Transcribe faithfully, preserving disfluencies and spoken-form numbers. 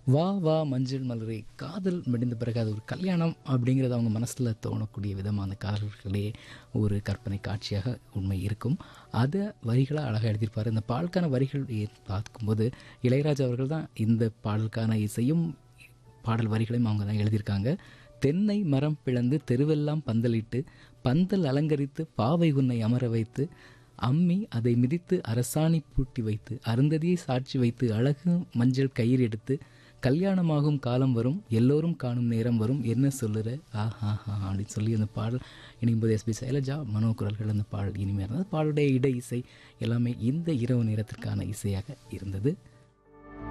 வா வா மஞ்சள் மலரே காதல் முடிந்த பிறகு அது ஒரு கல்யாணம் அப்படிங்கிறது அவங்க மனசில் தோணக்கூடிய விதமாக அந்த காதல்களே ஒரு கற்பனை காட்சியாக உண்மை இருக்கும். அதை வரிகளாக அழகாக எழுதியிருப்பார். இந்த பாடலுக்கான வரிகள் ஏ- பார்க்கும்போது இளையராஜா அவர்கள் தான் இந்த பாடலுக்கான இசையும் பாடல் வரிகளையும் அவங்க தான் எழுதியிருக்காங்க. தென்னை மரம் பிளந்து தெருவெல்லாம் பந்தலிட்டு பந்தல் அலங்கரித்து பாவை உன்னை அமர வைத்து அம்மி அதை மிதித்து அரசாணி பூட்டி வைத்து அருந்ததியை சாட்சி வைத்து அழகு மஞ்சள் கயிறு எடுத்து கல்யாணமாகும் காலம் வரும் எல்லோரும் காணும் நேரம் வரும் என்ன சொல்லுற ஆஹா ஹா அப்படின்னு சொல்லி அந்த பாடல் இணையும்போது எஸ்பி சைலஜா மனோ குரல்கள் அந்த பாடல் இனிமையாக இருந்தது. பாடலுடைய இடை இசை எல்லாமே இந்த இரவு நேரத்திற்கான இசையாக இருந்தது.